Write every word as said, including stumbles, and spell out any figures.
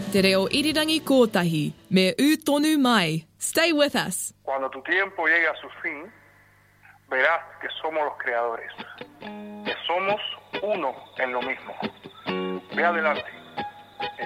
Te reo irirangi kotahi, me u tonu mai. Stay with us. Cuando tu tiempo llegue a su fin, verás que somos los creadores, que somos uno en lo mismo. Ve adelante.